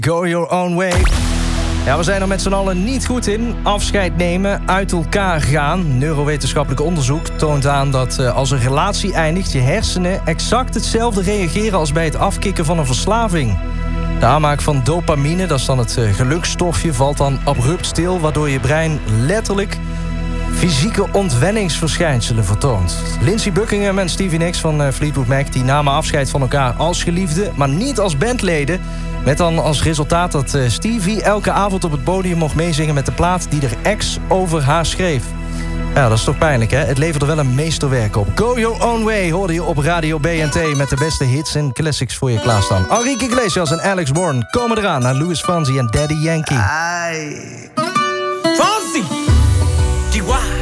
Go your own way. Ja, we zijn er met z'n allen niet goed in. Afscheid nemen, uit elkaar gaan. Neurowetenschappelijk onderzoek toont aan dat als een relatie eindigt, je hersenen exact hetzelfde reageren als bij het afkicken van een verslaving. De aanmaak van dopamine, dat is dan het gelukstofje, valt dan abrupt stil, waardoor je brein letterlijk fysieke ontwenningsverschijnselen vertoont. Lindsey Buckingham en Stevie Nicks van Fleetwood Mac die namen afscheid van elkaar als geliefden, maar niet als bandleden. Met dan als resultaat dat Stevie elke avond op het podium mocht meezingen met de plaat die er ex over haar schreef. Ja, dat is toch pijnlijk, hè? Het leverde wel een meesterwerk op. Go Your Own Way hoorde je op Radio BNT met de beste hits en classics voor je klaarstaan. Enrique Iglesias en Alex Warren komen eraan naar Louis Fonsi en Daddy Yankee. Fonsi! DY!